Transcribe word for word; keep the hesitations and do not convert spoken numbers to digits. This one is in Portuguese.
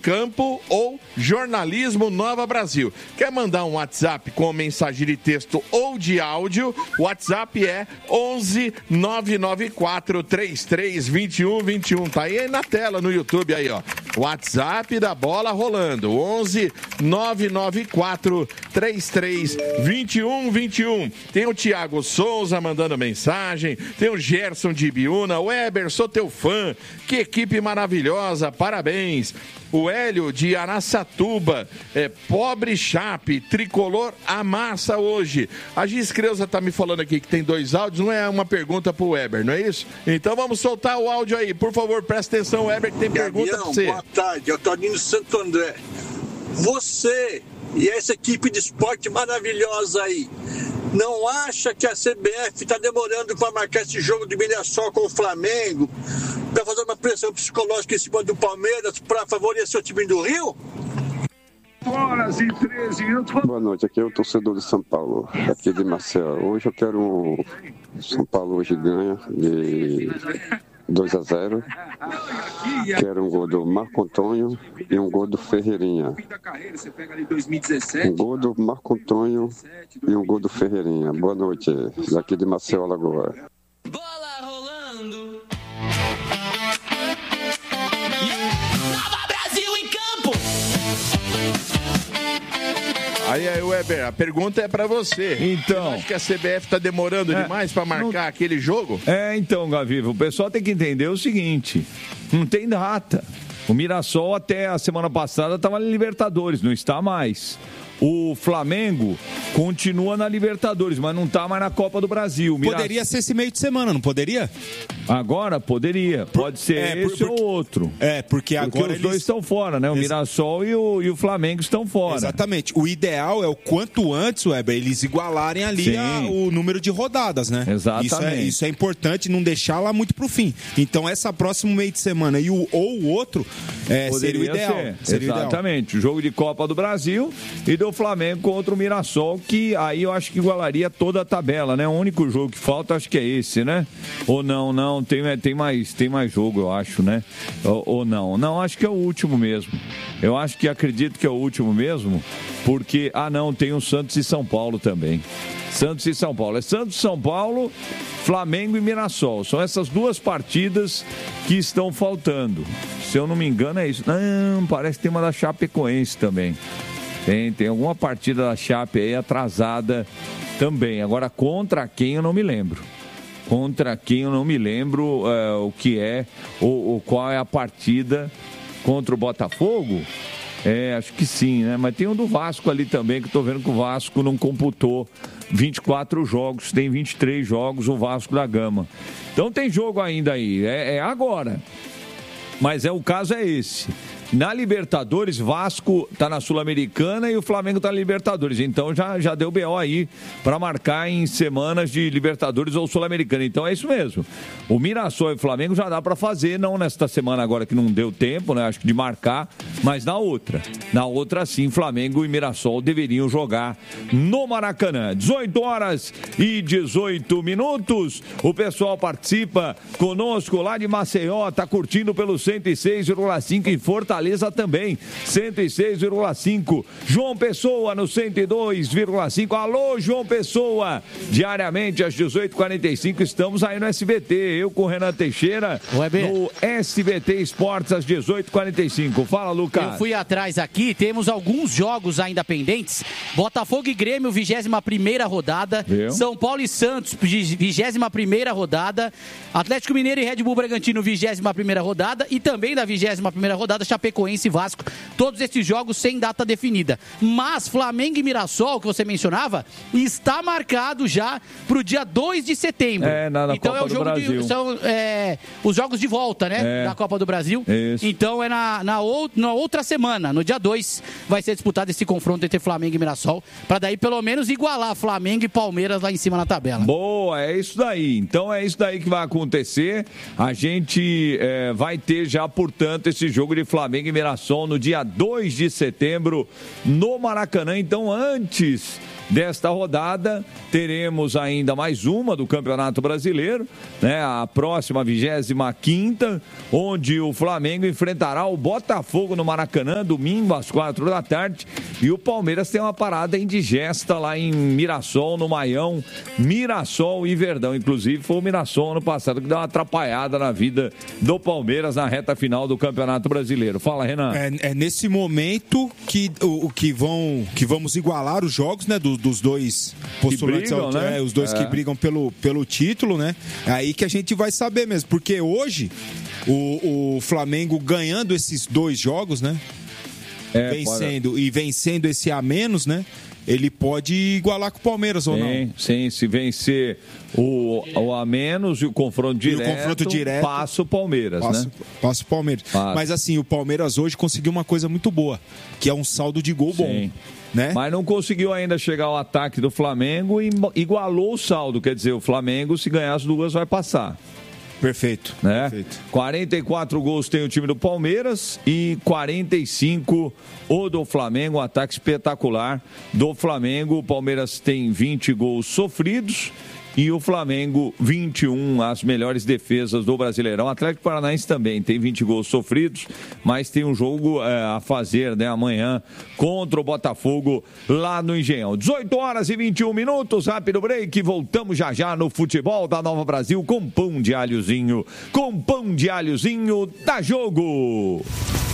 Campo ou Jornalismo Nova Brasil. Quer mandar um WhatsApp com mensagem de texto ou de áudio? O WhatsApp é onze nove nove quatro três três dois um dois um. Tá aí na tela no YouTube aí, ó. WhatsApp da Bola Rolando. onze nove nove quatro três três dois um dois um. Tem o Thiago Souza mandando mensagem. Tem o Gerson de Ibiúna. Weber, sou teu fã. Que equipe maravilhosa. Parabéns. O Hélio de Araçatuba, é, pobre Chape, tricolor amassa hoje. A Giz Creuza tá me falando aqui que tem dois áudios, não é uma pergunta pro Weber, não é isso? Então vamos soltar o áudio aí, por favor, presta atenção, Weber, que tem pergunta Gavião, pra você. Boa tarde, eu tô Toninho Santo André. Você e essa equipe de esporte maravilhosa aí, não acha que a C B F está demorando para marcar esse jogo de Mirassol com o Flamengo, para fazer uma pressão psicológica em cima do Palmeiras para favorecer o time do Rio? Horas e treze minutos. Boa noite, aqui é o torcedor de São Paulo, aqui de Marcel. Hoje eu quero um São Paulo hoje ganha de dois a zero. Quero um gol do Marco Antônio e um gol do Ferreirinha. Um gol do Marco Antônio e um gol do Ferreirinha. Boa noite, daqui de Maceió, Alagoas. Bola rolando. Nova Brasil em campo. Aí, aí, Weber, a pergunta é pra você. Então. Acho que a C B F tá demorando é, demais pra marcar não... aquele jogo? É, então, Gaviva, o pessoal tem que entender o seguinte: não tem data. O Mirassol até a semana passada estava na Libertadores, não está mais. O Flamengo continua na Libertadores, mas não está mais na Copa do Brasil. Mirassol... Poderia ser esse meio de semana, não poderia? Agora poderia. Pode ser é, esse por, por... ou outro. É, porque, porque agora os eles... dois estão fora, né? O Mirassol e o, e o Flamengo estão fora. Exatamente. O ideal é o quanto antes, Weber, eles igualarem ali a, o número de rodadas, né? Exatamente. Isso é, isso é importante, não deixar lá muito pro fim. Então, essa próxima meio de semana e o, ou o outro é, seria o ideal. Ser. Seria Exatamente. O, ideal. o jogo de Copa do Brasil e do Flamengo contra o Mirassol, que aí eu acho que igualaria toda a tabela, né? O único jogo que falta acho que é esse, né? Ou não, não, tem, tem, mais, tem mais jogo, eu acho, né? Ou, ou não, não, acho que é o último mesmo. Eu acho que acredito que é o último mesmo, porque, ah não, tem o Santos e São Paulo também. Santos e São Paulo. É Santos, São Paulo, Flamengo e Mirassol. São essas duas partidas que estão faltando. Se eu não me engano é isso. Não, parece que tem uma da Chapecoense também. Tem, tem alguma partida da Chape aí atrasada também. Agora, contra quem eu não me lembro. Contra quem eu não me lembro é, o que é, ou, ou qual é a partida contra o Botafogo. É, acho que sim, né? Mas tem um do Vasco ali também, que eu tô vendo que o Vasco não computou vinte e quatro jogos, tem vinte e três jogos o Vasco da Gama. Então tem jogo ainda aí, é, é agora. Mas é o caso é esse. Na Libertadores, Vasco está na Sul-Americana e o Flamengo está na Libertadores. Então já, já deu B O aí para marcar em semanas de Libertadores ou Sul-Americana. Então é isso mesmo. O Mirassol e o Flamengo já dá para fazer, não nesta semana agora que não deu tempo, né? Acho que de marcar, mas na outra. Na outra sim, Flamengo e Mirassol deveriam jogar no Maracanã. dezoito horas e dezoito minutos. O pessoal participa conosco lá de Maceió, tá curtindo pelo cento e seis vírgula cinco em Fortaleza. Fortaleza também, cento e seis vírgula cinco. João Pessoa no cento e dois vírgula cinco. Alô, João Pessoa. Diariamente às dezoito e quarenta e cinco estamos aí no S B T. Eu com o Renan Teixeira no S B T Esportes às dezoito e quarenta e cinco. Fala, Lucas. Eu fui atrás aqui, temos alguns jogos ainda pendentes. Botafogo e Grêmio, vigésima primeira rodada. Viu? São Paulo e Santos, vigésima primeira rodada. Atlético Mineiro e Red Bull Bragantino, vigésima primeira rodada. E também da vigésima primeira rodada, Chapecoense e Vasco, todos esses jogos sem data definida. Mas Flamengo e Mirassol, que você mencionava, está marcado já para o dia dois de setembro. É, na, na então Copa é o jogo do Brasil. De, são é, os jogos de volta, né? É. Da Copa do Brasil. Isso. Então é na, na, ou, na outra semana, no dia dois, vai ser disputado esse confronto entre Flamengo e Mirassol, para daí pelo menos igualar Flamengo e Palmeiras lá em cima na tabela. Boa, é isso daí. Então é isso daí que vai acontecer. A gente é, vai ter já, portanto, esse jogo de Flamengo e Mirassol no dia dois de setembro no Maracanã. Então, antes desta rodada, teremos ainda mais uma do Campeonato Brasileiro, né? A próxima, vigésima quinta, onde o Flamengo enfrentará o Botafogo no Maracanã, domingo às quatro da tarde, e o Palmeiras tem uma parada indigesta lá em Mirassol, no Maião, Mirassol e Verdão. Inclusive foi o Mirassol ano passado que deu uma atrapalhada na vida do Palmeiras na reta final do Campeonato Brasileiro. Fala, Renan. É, é nesse momento que, o, que, vão, que vamos igualar os jogos, né, do, dos dois postulantes, brigam, né? é, os dois é. que brigam pelo, pelo título, né? É aí que a gente vai saber mesmo, porque hoje o, o Flamengo ganhando esses dois jogos, né? É, vencendo pode... e vencendo esse a menos, né? Ele pode igualar com o Palmeiras sim, ou não? Sim, se vencer o, o a menos e o confronto direto, e o confronto direto passa o Palmeiras, passa, né? Passa o Palmeiras. Passa. Mas assim, o Palmeiras hoje conseguiu uma coisa muito boa, que é um saldo de gol sim. bom. Né? Mas não conseguiu ainda chegar ao ataque do Flamengo e igualou o saldo. Quer dizer, o Flamengo, se ganhar as duas, vai passar. Perfeito, né? perfeito. quarenta e quatro gols tem o time do Palmeiras e quarenta e cinco o do Flamengo. Um ataque espetacular do Flamengo. O Palmeiras tem vinte gols sofridos e o Flamengo vinte e um, as melhores defesas do Brasileirão. O Atlético Paranaense também tem vinte gols sofridos, mas tem um jogo é, a fazer, né, amanhã contra o Botafogo lá no Engenhão. dezoito horas e vinte e um minutos, rápido break, voltamos já já no futebol da Nova Brasil com pão de alhozinho, com pão de alhozinho da Jogo.